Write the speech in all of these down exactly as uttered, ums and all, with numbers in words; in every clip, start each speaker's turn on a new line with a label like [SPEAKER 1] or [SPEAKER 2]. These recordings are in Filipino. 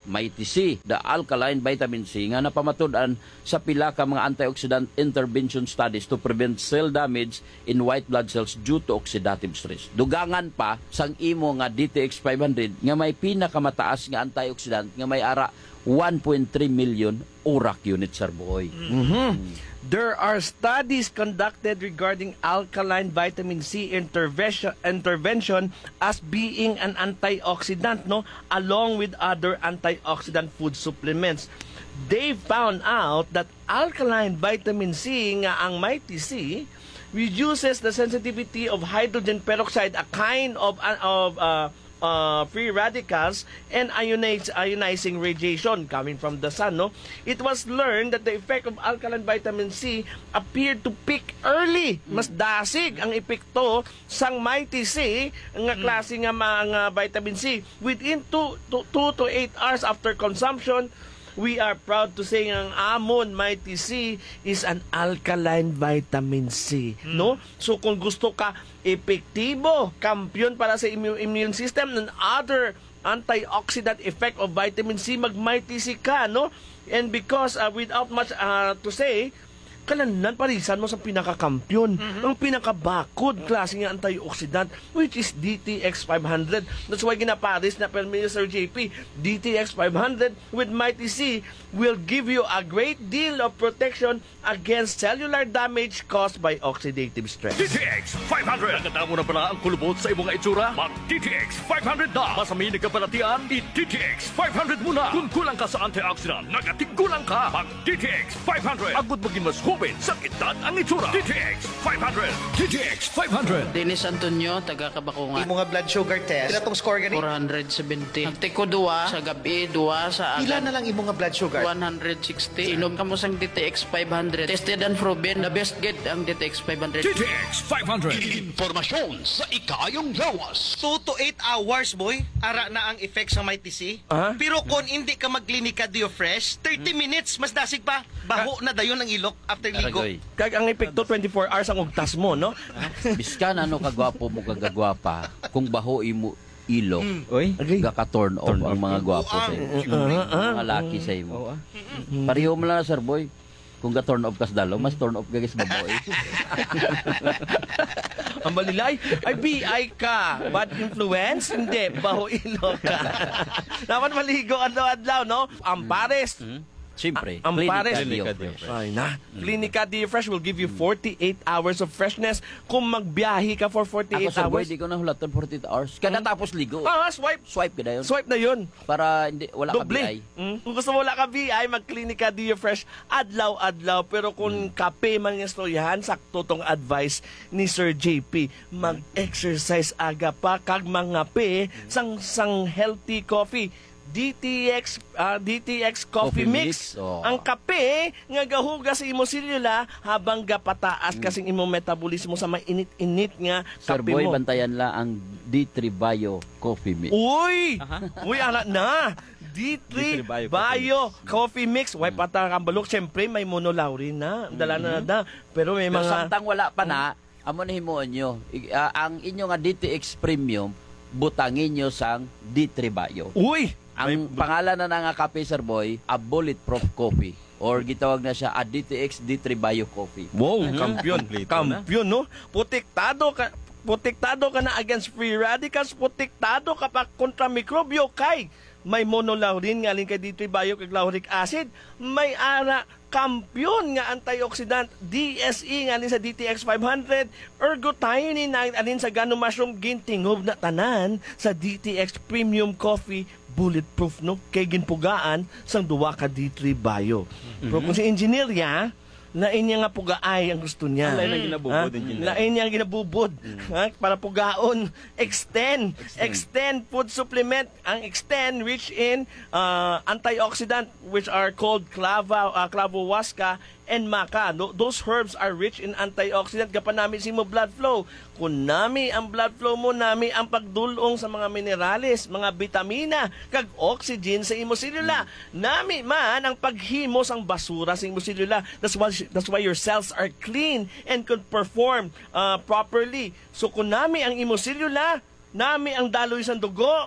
[SPEAKER 1] Mighty C, the alkaline vitamin C nga napamatud-an sa pila ka mga antioxidant intervention studies to prevent cell damage in white blood cells due to oxidative stress. Dugangan pa sang imo nga D T X five hundred nga may pinakamataas nga antioxidant nga may ara one point three million urak units, sir boy.
[SPEAKER 2] Mm-hmm. Mm. There are studies conducted regarding alkaline vitamin C intervention, intervention as being an antioxidant, no, along with other antioxidant food supplements. They found out that alkaline vitamin C, nga ang Mighty C, reduces the sensitivity of hydrogen peroxide, a kind of of uh, Uh, free radicals and ionize, ionizing radiation coming from the sun. No, it was learned that the effect of alkaline vitamin C appeared to peak early. Mas dasig ang epekto sang Mighty C nga klase nga mga vitamin C within two to eight hours after consumption. We are proud to say ang amon Mighty C is an alkaline vitamin C, mm. no? So kung gusto ka epektibo, kampiyon para sa immune, immune system and other antioxidant effect of vitamin C, mag Mighty C ka, no? And because uh, without much uh, to say, kalanan parisan mo sa pinakakampiyon, mm-hmm. ang pinakabakod klase nga antioxidant, which is D T X five hundred. That's why ginaparis na Premier Sir J P, D T X five hundred with Mighty C will give you a great deal of protection against cellular damage caused by oxidative stress.
[SPEAKER 3] D T X five hundred. Nagkatamo na pala ang kulubot sa imong itsura? Mag D T X five hundred na. Masamini ka palatian, i-D T X five hundred muna. Kung kulang ka sa antioxidant, nagatigulang ka. Mag D T X five hundred. Agud maging mas hubin sa edad ang itsura. D T X five hundred. D T X five hundred.
[SPEAKER 4] Dennis Antonio, taga Kabakungan.
[SPEAKER 5] Imo nga blood sugar test. Pila tong score gani?
[SPEAKER 4] four seventy. Nagtiko duwa sa gabi, duwa sa
[SPEAKER 5] Pila
[SPEAKER 4] agad.
[SPEAKER 5] na lang imo nga blood sugar?
[SPEAKER 4] one sixty. Inom ka mo sang D T X five hundred. Tested and proven. The best get ang D T X five hundred.
[SPEAKER 3] D T X five hundred.
[SPEAKER 6] Impormasyon sa ikayong lawas.
[SPEAKER 5] two to eight hours, boy. Ara na ang effect sa Mighty C.
[SPEAKER 2] Uh-huh.
[SPEAKER 5] Pero kung hindi ka magklinika Diofresh, thirty minutes, mas dasig pa. Baho na dayon ang ilok after ligo.
[SPEAKER 2] Kag ang epekto twenty-four hours ang ugtas mo, no?
[SPEAKER 1] Biskan ano kagwapo mo kagagwapa, kung baho imo ilok,
[SPEAKER 2] mm. Oy,
[SPEAKER 1] gaka-turn off ang mga gwapo sa imo. Mga laki sa imo. Pareho mo lang, sir boy. Kung ga-turn off kas dalo, mas turn off gagis baboy.
[SPEAKER 2] Ang balilay, ay B I ka. Bad influence? Hindi, baho ilok ka. Dapat maligo adlaw-adlaw, no? Ang pares.
[SPEAKER 1] Siyempre,
[SPEAKER 2] ang pares.
[SPEAKER 1] Clinica Diofresh.
[SPEAKER 2] Ay na. Clinica Diofresh will give you forty-eight hours of freshness kung magbiyahe ka for forty-eight
[SPEAKER 1] Ako, sir boy,
[SPEAKER 2] hours.
[SPEAKER 1] di ko na hulatan forty-eight hours. Kada tapos ligo.
[SPEAKER 2] Ah, swipe.
[SPEAKER 1] Swipe ka na yun.
[SPEAKER 2] Swipe na yun.
[SPEAKER 1] Para hindi, wala ka B I.
[SPEAKER 2] Doble. Mm? Kung gusto mo wala ka B I, mag-Clinica Diofresh adlaw-adlaw. Pero kung mm. kape man yung storyahan, sakto tong advice ni Sir J P. Mag-exercise aga pa, kag mga pe, sang, sang healthy coffee. D T X uh, D T X Coffee, Coffee Mix, mix. Oh. Ang kape nga gahuga sa imo selula habang gapataas mm. kasing imo metabolismo sa mainit-init nga
[SPEAKER 1] Sir
[SPEAKER 2] kape
[SPEAKER 1] boy,
[SPEAKER 2] mo.
[SPEAKER 1] bantayan la ang D three Bio Coffee Mix.
[SPEAKER 2] Uy! Uy, ala na! D three Bio Coffee Mix. Why patang ang balok? Siyempre, may monolaurin na. Dala na na. Pero may
[SPEAKER 1] Pero
[SPEAKER 2] mga...
[SPEAKER 1] samtang wala pa na, amo na himuon nyo. I, uh, ang inyo nga D T X Premium, butangin nyo sang D three Bio.
[SPEAKER 2] Uy!
[SPEAKER 1] Ang may, pangalan na nga kape, sir boy, a bulletproof coffee. Or gitawag na siya a D T X D three Bio Coffee.
[SPEAKER 2] Wow, kampiyon. Kampiyon, no? Putiktado ka, putiktado ka na against free radicals, putiktado ka pa kontra mikrobyo kay may monolaurin nga kay D three Bio kag lauric acid, may ara kampiyon nga antioxidant D S E nga sa D T X five hundred, ergothioneine na alin sa gano mushroom gintingob na tanan sa D T X Premium Coffee bulletproof, no, kay ginpugaan sang duwa ka D three Bio. Mm-hmm. Pero kung si engineer ya, lain niya nga pugaay ang gusto niya.
[SPEAKER 7] Lain ang ginabubod.
[SPEAKER 2] Lain niya ang ginabubod. Mm-hmm. Ha? Para pugaon. Extend. Extend. Extend food supplement. Ang Extend rich in uh, antioxidant which are called clava, uh, clavohuasca and maca. No, those herbs are rich in antioxidant. Kapanami si mo blood flow. Kung nami ang blood flow mo, nami ang pagdulong sa mga minerales, mga vitamina, kag oxygen sa imo selula. Nami man ang paghimo sang basura sa imo selula. That's why, that's why your cells are clean and could perform uh, properly. So kung nami ang imo selula, nami ang daloy sa dugo,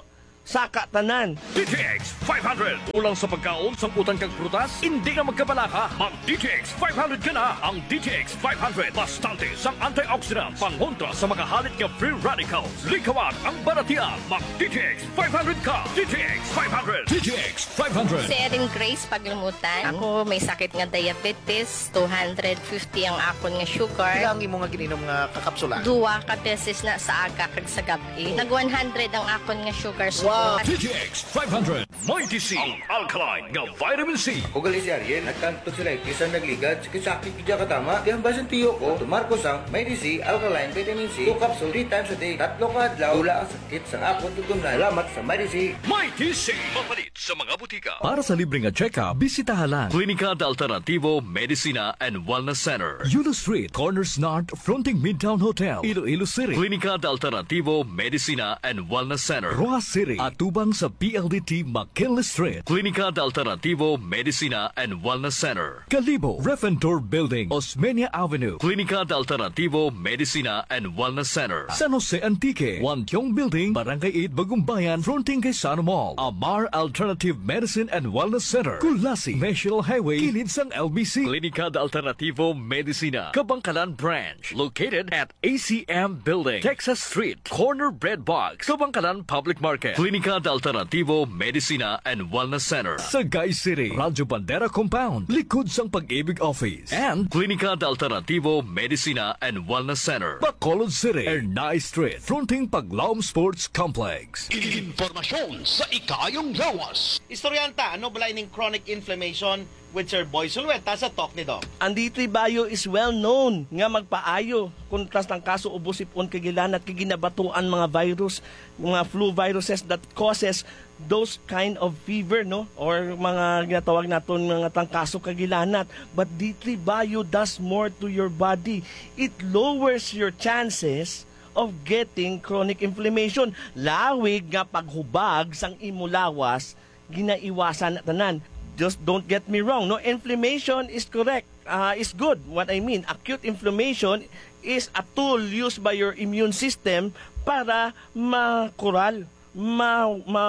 [SPEAKER 2] saka tanan.
[SPEAKER 3] D T X five hundred. Ulang sa pagkaon sa utang kag prutas, hindi na magkabalaka. Mag D T X five hundred ka na. Ang D T X five hundred bastante sang antioxidants pangontra sa makahalit nga free radicals. Likawan ang baratian. Mag D T X five hundred ka. D T X five hundred.
[SPEAKER 6] D T X five hundred.
[SPEAKER 7] Si Erin Grace Paglumutan. Ako may sakit nga diabetes, two hundred fifty ang akon nga sugar.
[SPEAKER 8] Ilang imo nga gininom nga kakapsula?
[SPEAKER 7] Duwa ka beses na sa aga kag sa gabi. Nag one hundred ang akon nga sugar.
[SPEAKER 8] Wow.
[SPEAKER 6] D T X five hundred.
[SPEAKER 3] Mighty C. Ang alkaline nga vitamin C.
[SPEAKER 9] O gali si Ariel, nagkanto sila kisan nagligad, sakit kidya katama. Di ang basan tiyo ko, tumarko sang may D C, alkaline, vitamin C, two capsule, three times a day. Tatlo ka adlaw, wala ang sakit sang akon tutunan. Salamat sa may D C.
[SPEAKER 3] Mighty C. Mapalit sa mga butika.
[SPEAKER 10] Para sa libreng check-up, bisitahan lang
[SPEAKER 3] Klinika de Alternativo Medicina and Wellness Center.
[SPEAKER 10] Yulo Street, Corners North, fronting Midtown Hotel, Iloilo City.
[SPEAKER 3] Klinika de Alternativo Medicina and Wellness Center.
[SPEAKER 10] Rojas City, atubang sa P L D T McKinley Street.
[SPEAKER 3] Klinika de Alternativo Medicina and Wellness Center.
[SPEAKER 10] Kalibo, Refentor Building, Osmeña Avenue.
[SPEAKER 3] Klinika de Alternativo Medicina and Wellness Center.
[SPEAKER 10] San Jose Antique, Wantiong Building, Barangay eight, Bagumbayan, fronting kay Sano Mall. Amar Alternative Medicine and Wellness Center. Kulasi, National Highway, kilid sang L B C.
[SPEAKER 3] Klinika de Alternativo Medicina, Kabangkalan Branch, located at A C M Building, Texas Street, Corner Bread Box, Kabangkalan Public Market. Klinika de Alternativo Medicina and Wellness Center.
[SPEAKER 10] Sagay City, Radyo Bandera Compound, likod sang Pag-ibig Office. And
[SPEAKER 3] Klinika de Alternativo Medicina and Wellness Center.
[SPEAKER 10] Bacolod City, Ernay Street, fronting Paglaom Sports Complex.
[SPEAKER 6] Informasyon sa ikayong lawas.
[SPEAKER 5] Istoryanta, ano balay ning chronic inflammation with Sir Boy Sulweta sa Talk ni Doc.
[SPEAKER 2] Ang D three Bio is well known nga magpaayo kontras ng kaso ubo sipon kagilan at kaginabatuan mga virus, mga flu viruses that causes those kind of fever, no? Or mga ginatawag naton mga tangkaso kagilanat. But D three Bio does more to your body. It lowers your chances of getting chronic inflammation. Lawig nga paghubag sang imulawas, ginaiwasan na tanan. Just don't get me wrong, no? Inflammation is correct, uh, is good. What I mean, acute inflammation is a tool used by your immune system para makural, ma ma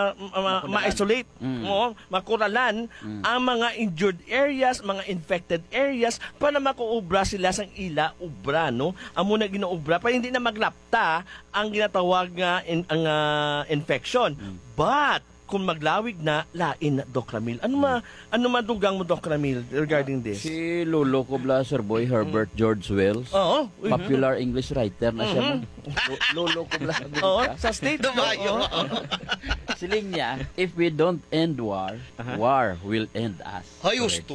[SPEAKER 2] ma, ma-isolate,
[SPEAKER 1] Mm.
[SPEAKER 2] mo, makuralan
[SPEAKER 1] Mm.
[SPEAKER 2] ang mga injured areas, mga infected areas para makuubra sila sang ila ubra, no? Amo na ginaubra para hindi na maglapta ang ginatawag nga in, ang uh, infection. But kung maglawig na, lain na, Doc Ramil. Ano ma ano madugang mo, Doc Ramil, regarding this?
[SPEAKER 1] Si Lolo ko bla, Sir Boy, Herbert George Wells.
[SPEAKER 2] Oo.
[SPEAKER 1] Popular English writer na siya. mo. Lo- Lolo ko bla.
[SPEAKER 2] Oo, sa state.
[SPEAKER 5] Dumayo.
[SPEAKER 2] Oo.
[SPEAKER 1] Siling niya, if we don't end war, war will end us.
[SPEAKER 5] Hay, gusto.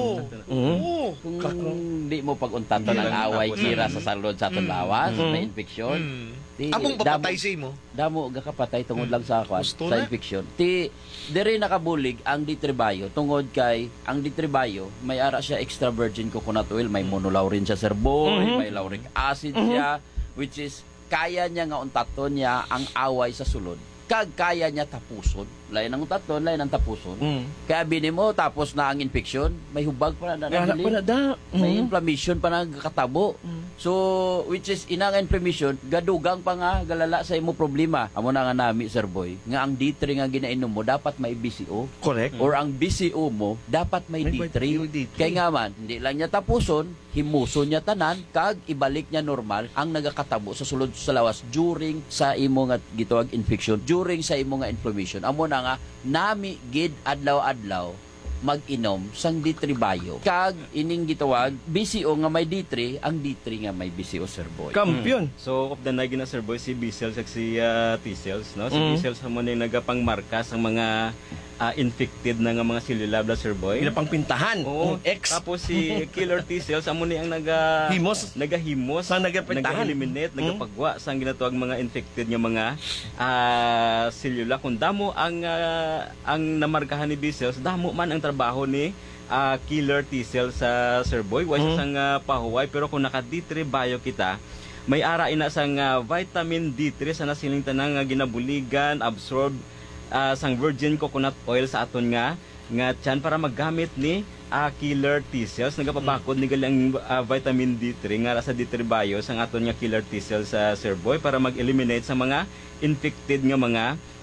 [SPEAKER 5] Oo.
[SPEAKER 1] Kung di mo pag-untato ng away, kira sa salod sa atong lawas, may infection. Di-
[SPEAKER 5] Among
[SPEAKER 1] damo-
[SPEAKER 5] papatay si mo.
[SPEAKER 1] Damo gakapatay tungod lang sa kwan,
[SPEAKER 5] Gusto
[SPEAKER 1] sa
[SPEAKER 5] na.
[SPEAKER 1] infection. Ti diri nakabulig ang ditribayo tungod kay ang ditribayo may ara siya extra virgin coconut oil, may monolaurin siya Sir Boy, may lauric acid siya which is kaya niya nga untaton niya ang away sa sulod. Kag kaya niya tapuson. Lain ang untaton, lain ang tapuson.
[SPEAKER 2] Mm.
[SPEAKER 1] Kaya bini mo tapos na ang infection, may hubag pa na
[SPEAKER 2] Wala
[SPEAKER 1] nanahili.
[SPEAKER 2] pa na da.
[SPEAKER 1] May
[SPEAKER 2] Mhm.
[SPEAKER 1] inflammation pa na katabo. So, which is inang inflammation, gadugang pa nga galala sa imo problema. Amo na nga nami, Sir Boy, nga ang D three nga ginainom mo dapat may B C O.
[SPEAKER 2] Correct.
[SPEAKER 1] Or ang B C O mo dapat may,
[SPEAKER 2] May
[SPEAKER 1] D three.
[SPEAKER 2] D three.
[SPEAKER 1] Kaya nga man, hindi lang niya tapuson, himuson niya tanan, kag ibalik niya normal ang nagakatabo sa sulod sa lawas during sa imo nga gitawag infection, during sa imo nga inflammation. Amo na nga nami gid adlaw-adlaw mag-inom sang D three Bio. Kag ining gitawag B C O nga may D three, ang D three nga may B C O, Sir Boy.
[SPEAKER 2] Kampiyon.
[SPEAKER 11] So, of the nagi na Sir Boy, si B-cells at si uh, T-cells, no? Si
[SPEAKER 2] Mm.
[SPEAKER 11] B-cells mo na yung nagapangmarka sa mga uh, infected na nga mga selula, bla, Sir Boy.
[SPEAKER 2] Ila pang pintahan.
[SPEAKER 11] Oo.
[SPEAKER 2] Ang X.
[SPEAKER 11] Tapos si killer T-cells, amo ni ang naga...
[SPEAKER 2] Himos.
[SPEAKER 11] Nagahimos.
[SPEAKER 2] Sa nagapintahan.
[SPEAKER 11] Nag-eliminate,
[SPEAKER 2] Mm.
[SPEAKER 11] nagapagwa sa ang ginatawag mga infected nga mga uh, selula. Kung damo ang uh, ang namarkahan ni B-cells, damo man ang trabaho ni uh, killer T-cells sa Sir Boy. Wa siya
[SPEAKER 2] Mm.
[SPEAKER 11] sang uh, pahuway, pero kung naka D three Bio kita, may ara ina sang uh, vitamin D three sa nasiling tanang nga ginabuligan, absorb uh, sang virgin coconut oil sa aton nga nga tiyan para maggamit ni uh, killer T-cells. Nagapabakod ni galang uh, vitamin D three nga sa D three Bio sang aton nga killer T-cells sa Sir Boy para mag-eliminate sa mga infected nga mga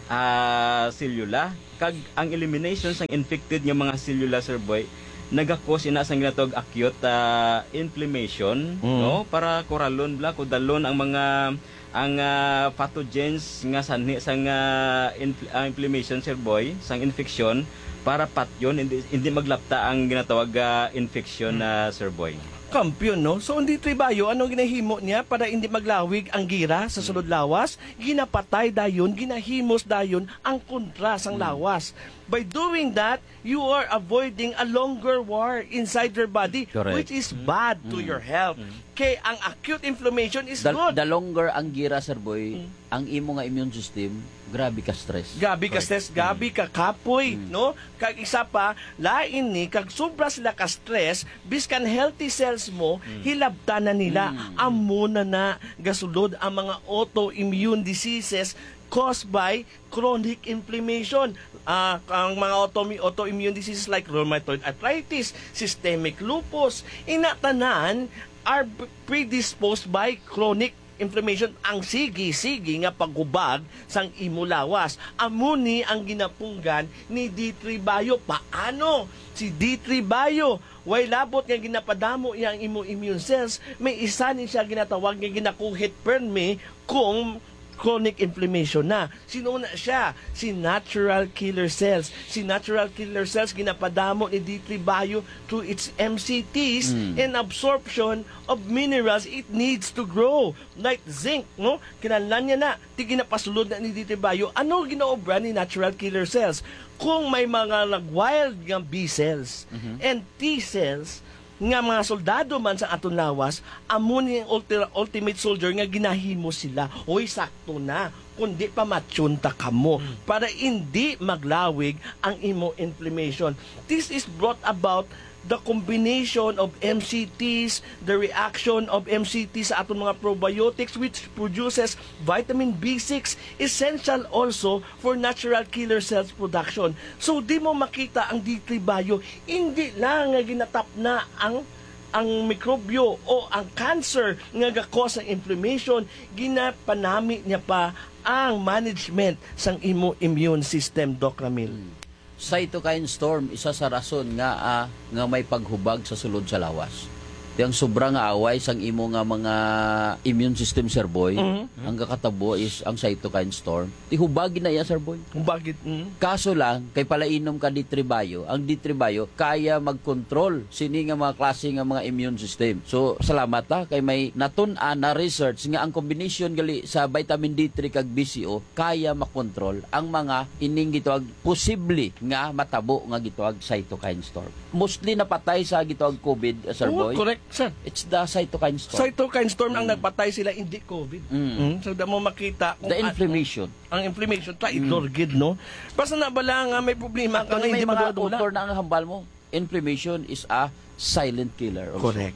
[SPEAKER 11] ah selula kag ang elimination sang infected nga mga selula, Sir Boy, nagakos ina sang ginatawag acute ah, inflammation, no, para koralon bla kudalon ang mga ang ah, pathogens nga sanhi sang ah, infl- ah, inflammation, Sir Boy, sang infection, para patyon hindi, hindi maglapta ang ginatawag ah, infection na, Sir Boy.
[SPEAKER 2] Kampiyon, no? So, hindi tribayo, ano ginahimo niya para hindi maglawig ang gira sa sulod lawas? Ginapatay dayon, ginahimos dayon ang kontra sang lawas. By doing that, you are avoiding a longer war inside your body,
[SPEAKER 1] Correct.
[SPEAKER 2] which is bad to your health. Kaya ang acute inflammation is
[SPEAKER 1] The,
[SPEAKER 2] good.
[SPEAKER 1] the longer ang gira, Sir Boy, ang imo nga immune system, grabe ka stress.
[SPEAKER 2] Gabi ka stress, gabi ka kapoy, no? Kag isa pa, lain ni, kag sobra sila ka stress, biskan healthy cells mo, hilabta na nila, amo na na gasulod ang mga autoimmune diseases caused by chronic inflammation. Ah, ang mga auto- autoimmune diseases like rheumatoid arthritis, systemic lupus, inatanan are predisposed by chronic inflammation, ang sige-sige nga paghubag sang imo lawas. Amuni ang ginapunggan ni D three Bio. Paano? Si D three Bio, way labot nga ginapadamo iyang imo immune cells, may isa ni siya ginatawag nga ginakuhit perme kung chronic inflammation na. Sino na siya? Si natural killer cells. Si natural killer cells ginapadamo ni D three Bio through its M C Ts and absorption of minerals it needs to grow. Like zinc, no? Kinahanglan niya na. Di ginapasulod na ni D three Bio. Ano ginaobra ni natural killer cells? Kung may mga nag-wild nga B cells and T cells, nga mga soldado man sa aton lawas, amo ni ang ulti- ultimate soldier nga ginahimo sila. Oy, sakto na. Kundi pa matsunta ka mo para hindi maglawig ang imo inflammation. This is brought about the combination of M C Ts, the reaction of M C Ts sa aton mga probiotics which produces vitamin B six, essential also for natural killer cells production. So di mo makita ang D three Bio, hindi lang nga ginatap na ang ang mikrobyo o ang cancer nga gakos ng inflammation, ginapanami niya pa ang management sang imo immune system, Doc Ramil.
[SPEAKER 1] Cytokine storm, isa sa rason nga ah, nga may paghubag sa sulod sa lawas. Yang sobra nga away sang imo nga mga immune system, Sir Boy, ang kakatabo is ang cytokine storm. Ti hubagin na yan, Sir Boy.
[SPEAKER 2] Bakit? Mm?
[SPEAKER 1] Kaso lang, kay palainom ka D three Bio, ang D three Bio kaya mag-control sini nga mga klase nga mga immune system. So, salamat ha, kay may natun-an na research nga ang combination gali sa vitamin D three kag B C O kaya makontrol ang mga ining gitawag posible nga matabo nga gitawag cytokine storm. Mostly napatay sa gitawag COVID, Sir
[SPEAKER 2] Oo,
[SPEAKER 1] Boy.
[SPEAKER 2] correct, sir.
[SPEAKER 1] It's the cytokine storm.
[SPEAKER 2] Cytokine storm ang nagpatay sila, hindi COVID. Mm. So, da mo makita kung
[SPEAKER 1] The
[SPEAKER 2] a-
[SPEAKER 1] inflammation.
[SPEAKER 2] ang inflammation, ta idorgid, no? Basta na bala nga may problema ka
[SPEAKER 1] Kung
[SPEAKER 2] nga
[SPEAKER 1] may
[SPEAKER 2] hindi
[SPEAKER 1] mga
[SPEAKER 2] madula.
[SPEAKER 1] author na ang hambal mo, inflammation is a silent killer. Also.
[SPEAKER 2] Correct.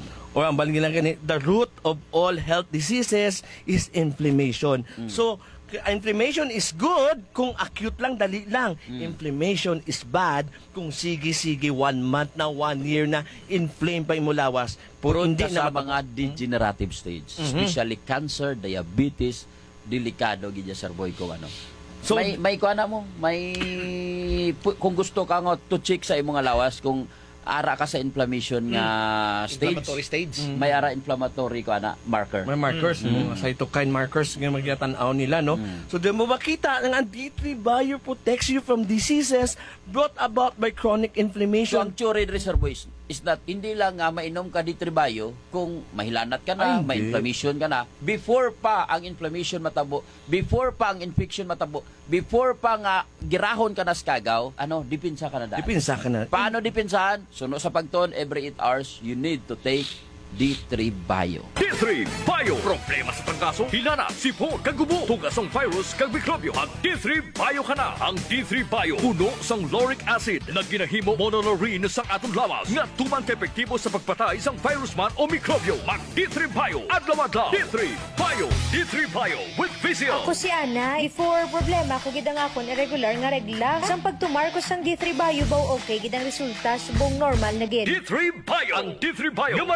[SPEAKER 2] O ang balingin lang ganit, the root of all health diseases is inflammation. So, k- inflammation is good kung acute lang, dali lang. Inflammation is bad kung sige-sige one month na, one year na, inflame pa yung lawas. Puro hindi
[SPEAKER 1] Hindi sa
[SPEAKER 2] na
[SPEAKER 1] mga degenerative stage, especially cancer, diabetes, delikado gid Sir Boy ko ano.
[SPEAKER 2] So-
[SPEAKER 1] may may kuha na mo, may pu- kung gusto ka nga to check sa imong lawas kung ara ka sa inflammation nga stage.
[SPEAKER 8] Inflammatory stage.
[SPEAKER 1] May ara inflammatory ko ana marker.
[SPEAKER 2] may markers, mga cytokine markers nga magyatanaw nila, no? So, di mo makita ng ang D three Bio protects you from diseases brought about by chronic
[SPEAKER 1] So
[SPEAKER 2] inflammation.
[SPEAKER 1] ang theory rin, Sir Boy, is that hindi lang nga mainom ka D three Bio kung mahilanat ka na,
[SPEAKER 2] Ay,
[SPEAKER 1] may
[SPEAKER 2] hindi.
[SPEAKER 1] inflammation ka na, before pa ang inflammation matabo, before pa ang infection matabo, before pa nga girahon ka na sa kagaw, ano, dipinsa ka na daan.
[SPEAKER 2] Dipinsa ka na.
[SPEAKER 1] Paano dipinsahan? Suno sa pagton, every eight hours, you need to take D three Bio.
[SPEAKER 3] D three Bio. Problema sa pangkaso, hinana, sipon, kagubo, tugas ng virus, kag mikrobyo. Ang D three Bio ka na. Ang D three Bio, puno sang lauric acid na ginahimo monolaurin sang atong lawas nga tuman ka epektibo sa pagpatay sang virus man o mikrobyo. Mag D three Bio. Adlaw-adlaw. D three Bio. D three Bio with Vizio.
[SPEAKER 12] Ako si Ana, before problema ko gidang akon irregular nga regla. Sang pagtumarkos sang D three Bio baw okay gidang resulta subong normal na gid.
[SPEAKER 3] D three Bio. Ang D three Bio nga may Vizio.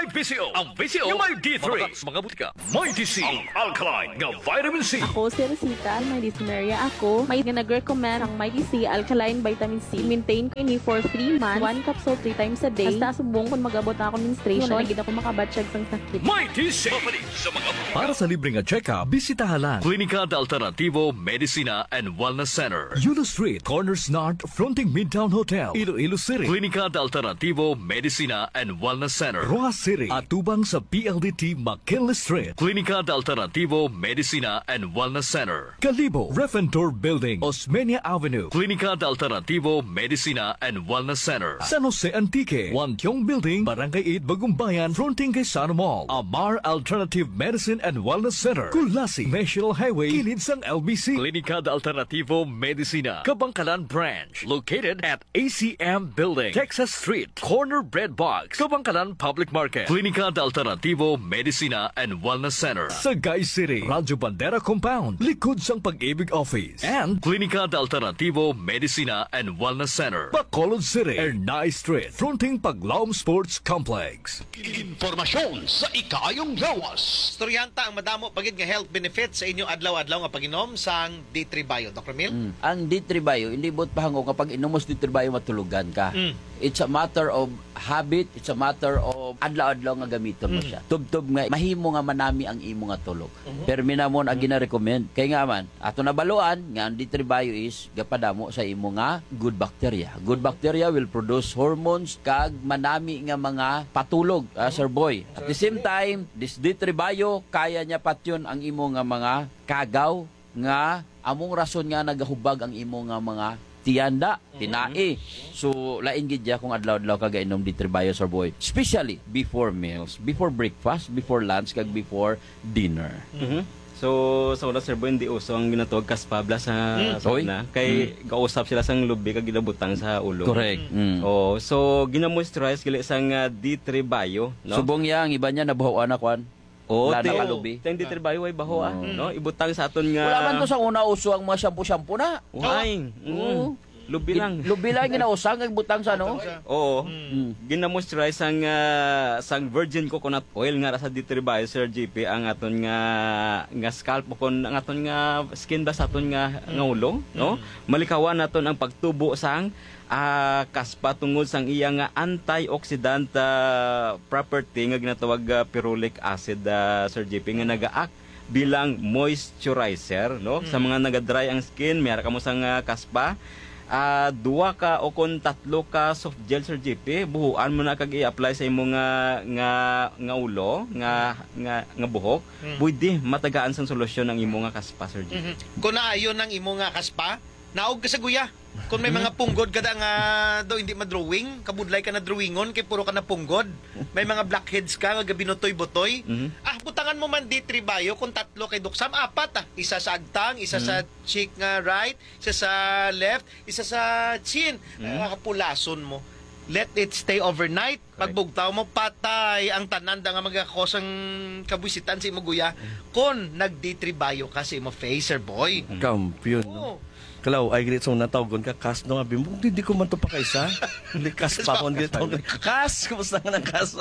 [SPEAKER 3] O. Ang V C O may D three. Sa mga butika, may D C. Ang alkaline nga vitamin C.
[SPEAKER 13] Ako si Rosita, may dysphoria ako. May nag-recommend ang Mighty C Alkaline Vitamin C. Maintain ko ini for three months, one capsule three times a day. Hasta subong kung mag-abot na ako menstruation, nagid ako makabatsyag sang sakit.
[SPEAKER 3] Mighty C. Mapalit sa mga butika.
[SPEAKER 10] Para sa libreng check-up, bisitahan lang
[SPEAKER 3] Klinika de Alternativo Medicina and Wellness Center.
[SPEAKER 10] Yulo Street, Corners North, fronting Midtown Hotel, Iloilo City.
[SPEAKER 3] Klinika de Alternativo Medicina and Wellness Center.
[SPEAKER 10] Rojas City, atubang sa P L D T McKinley Street.
[SPEAKER 3] Klinika de Alternativo Medicina and Wellness Center.
[SPEAKER 10] Kalibo, Refentor Building, Osmeña Avenue.
[SPEAKER 3] Klinika de Alternativo Medicina and Wellness Center.
[SPEAKER 10] San Jose Antique, Wantiong Building, Barangay eight, Bagumbayan, fronting kay Sana Mall. Amar Alternative Medicine and Wellness Center. Kulasi, National Highway, kilid sang L B C.
[SPEAKER 3] Klinika de Alternativo Medicina, Kabangkalan Branch, located at A C M Building, Texas Street, Corner Bread Box, Kabangkalan Public Market. Klinika de Alternativo Medicina and Wellness Center.
[SPEAKER 10] Sagay City, Radyo Bandera Compound, likod sang Pag-ibig Office. And
[SPEAKER 3] Klinika de Alternativo Medicina and Wellness Center.
[SPEAKER 10] Bacolod City, Ernay Street, fronting Paglaom Sports Complex.
[SPEAKER 6] Informasyon sa ikayong lawas.
[SPEAKER 5] Storyanta ang madamo pagid nga health benefits sa inyong adlaw-adlaw nga pag-inom sang D three Bio, Doctor Mil.
[SPEAKER 1] Mm. Ang D three Bio, ilibot pa hango kapag inom mo sa D three Bio matulugan ka.
[SPEAKER 5] Mm.
[SPEAKER 1] It's a matter of habit, it's a matter of adlaw-adlaw nga gamiton mo
[SPEAKER 5] Mm.
[SPEAKER 1] siya. Tub-tub nga mahimo nga manami ang imo nga tulog.
[SPEAKER 5] Mhm.
[SPEAKER 1] Pero minamon ang gina-recommend kay nga man ato nabaluan nga ang D three Bio is gapadamo sa imo nga good bacteria. Good bacteria will produce hormones kag manami nga mga patulog, ah, Sir Boy. At the same time, this D three Bio kaya niya patyon ang imo nga mga kagaw nga among rason nga nagahubag ang imo nga mga tiyanda, tinae. So, lain gid ya kung adlaw-adlaw ka gainom D three Bio, Sir Boy. Especially before meals, before breakfast, before lunch, kag before dinner.
[SPEAKER 11] Mhm. So, sa una, Sir Boy, hindi uso ang ginatawag kaspabla sa
[SPEAKER 1] Mm.
[SPEAKER 11] sa una. Kay
[SPEAKER 1] Mm.
[SPEAKER 11] kausap sila sang lubi kag ginabutang sa ulo.
[SPEAKER 1] Correct. Mm.
[SPEAKER 11] Oh, so gina-moisturize gali sang uh, D three Bio, no?
[SPEAKER 1] Subong ya, ang iba niya nabuhawan na kwan.
[SPEAKER 11] Oh,
[SPEAKER 1] Wala
[SPEAKER 11] te-
[SPEAKER 1] na kalubi.
[SPEAKER 11] Teng D three Bio ay baho ah, no? Ibutang sa aton nga.
[SPEAKER 1] Wala man to sa una uso ang mga shampoo-shampoo na.
[SPEAKER 11] Uhay.
[SPEAKER 1] Oo.
[SPEAKER 11] Mm. Lubi lang.
[SPEAKER 1] Lubi lang ginausang, nagbutang sa ano?
[SPEAKER 11] Oo.
[SPEAKER 1] Mm.
[SPEAKER 11] Gina-moisturize sang uh, sang virgin coconut oil nga sa D three Bio, Sir G P, ang aton nga nga scalp o kon ang aton nga skin ba sa aton nga nga ulo, no? Malikawan naton ang pagtubo sang uh, kaspa tungod sang iya nga antioxidant uh, property nga ginatawag uh, ferulic acid, uh, Sir G P, nga naga-act bilang moisturizer, no? Sa mga naga-dry ang skin, mayara kamo sang uh, kaspa. Uh, duwa ka o kon tatlo ka soft gel, Sir J P, buhuan mo na kag i-apply sa imo nga nga nga ulo, nga nga nga buhok.
[SPEAKER 5] Mm.
[SPEAKER 11] Pwede matagaan sang solusyon ang imo nga kaspa, Sir J P.
[SPEAKER 5] Mhm. Kung naayon ang imo nga kaspa, naog ka sa guya. Kung may mga punggod ka da nga daw hindi madrawing, kabudlay ka na drawingon kay puro ka na punggod. May mga blackheads ka nga gabinotoy-botoy.
[SPEAKER 11] Mhm.
[SPEAKER 5] Ah, butangan mo man D three Bio kung tatlo kay Duksam, apat ah. Isa sa agtang, isa sa cheek nga right, isa sa left, isa sa chin. Mm. Kapulason mo. Let it stay overnight. Pagbugtaw mo, patay ang tanan da nga magakosang kabusitan sa imo guya. Kung nag D three Bio ka sa imo face, Sir Boy.
[SPEAKER 2] Kampiyon.
[SPEAKER 5] Oo.
[SPEAKER 2] Kalaw, ay grit so natawgon ka, kas no, abi mo, hindi ko man to pa kaysa. Hindi kas pa ko, hindi tawgon. Kas, kumusta nga ng kas?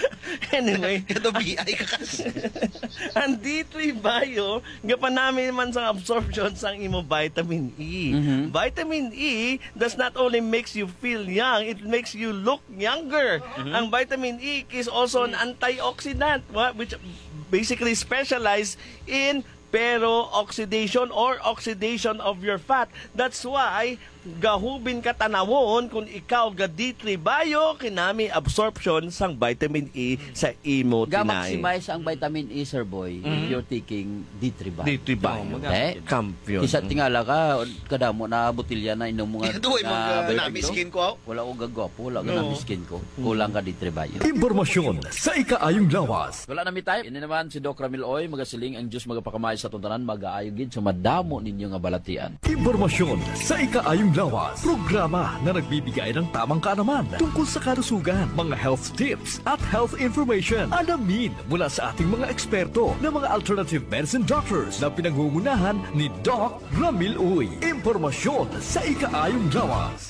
[SPEAKER 2] Anyway.
[SPEAKER 5] Katabi ay kakas.
[SPEAKER 2] Ang D three Bio, nga pa namin man sa absorption sang imo vitamin E.
[SPEAKER 1] Mhm.
[SPEAKER 2] Vitamin E does not only makes you feel young, it makes you look younger. Ang vitamin E is also an antioxidant, what, which basically specialize in pero-oxidation or oxidation of your fat. That's why gahubin ka tanawon kung ikaw ga D three Bio kinami absorption sang vitamin E sa imo tinay.
[SPEAKER 1] Ga-maximize ang vitamin E, Sir Boy, if
[SPEAKER 2] Mhm.
[SPEAKER 1] you're taking D three Bio.
[SPEAKER 2] D three Bio.
[SPEAKER 1] Eh,
[SPEAKER 2] Kampiyon.
[SPEAKER 1] Isa tingala ka, kadamo na botilya na inom mga
[SPEAKER 5] Duhay mo ga nami skin ko. aw.
[SPEAKER 1] Wala ko gagwapo, wala ka
[SPEAKER 5] No.
[SPEAKER 1] nami skin ko. Kulang ka D three Bio.
[SPEAKER 10] Impormasyon sa ikaayong lawas.
[SPEAKER 1] Wala na mi tayo. Ini naman si Doc Ramil Oy, magasiling ang Diyos magapakamay sa tuntanan, mag-aayogin sa madamo ninyo nga balatian.
[SPEAKER 10] Impormasyon sa ikaayong lawas. Programa na nagbibigay ng tamang kaalaman tungkol sa kalusugan, mga health tips at health information. Alamin mula sa ating mga eksperto na mga alternative medicine doctors na pinangungunahan ni Doc Ramil Uy. Impormasyon sa ikaayong lawas.
[SPEAKER 3] D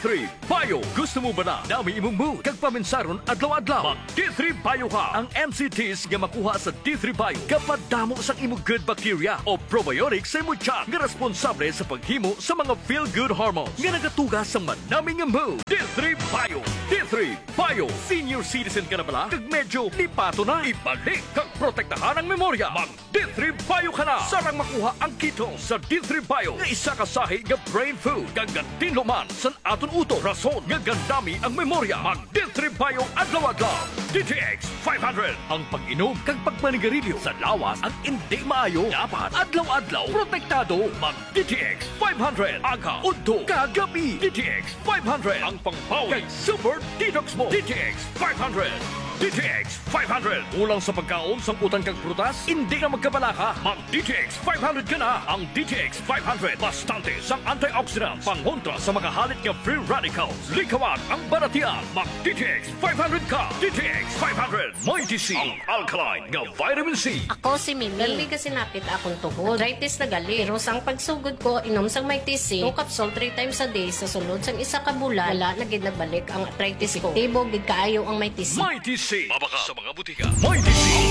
[SPEAKER 3] three Bio. Gusto mo ba na dami imong mood kag paminsaron adlaw-adlaw? Mag D three Bio ka. Ang M C Ts nga makuha sa D three Bio kapag damo sa imong good bacteria o probiotics sa imong tiyan nga responsable sa paghimo sa mga feel-good hormones nga nagatugas sa manaming nga mood. D three Bio. D three Bio. Senior citizen ka na bala? Kag medyo lipato na. Ibalik kag protektahan ang memorya. Mag D three Bio ka na. Sarang makuha ang keto sa D three Bio nga isa ka sahi nga brain food kag gantinluman sa aton uto. Rason nga gandami ang memorya. Mag D three Bio adlaw-adlaw. D T X five hundred. Ang pag-inom kag pagmanigarilyo sa lawas ang hindi maayo. Dapat adlaw-adlaw protektado. Mag D T X five hundred. Aga, udto, kagabi. D T X five hundred. Ang pangpawi kag super detox mo. D T X five hundred. D T X five hundred. Ulang sa pagkaon, sangkutan kang prutas, hindi na magkabalaka. Mag D T X five hundred ka na. Ang D T X five hundred, bastante sang antioxidants, pangontra sa mga halit nga free radicals. Likawan ang baratian. Mag D T X five hundred ka. D T X five hundred. Mighty C. Ang alkaline nga vitamin C.
[SPEAKER 14] Ako si Mimi. Dali kasi napit akong tuhod. Arthritis na gali. Pero sang pagsugod ko, inom sang Mighty C, two capsule three times a day sa sunod sang isa ka bulan, wala na gid nagbalik ang arthritis ko. Tibog gid kaayo ang Mighty C.
[SPEAKER 3] Mighty C. Mabaka sa mga butika. Mighty C.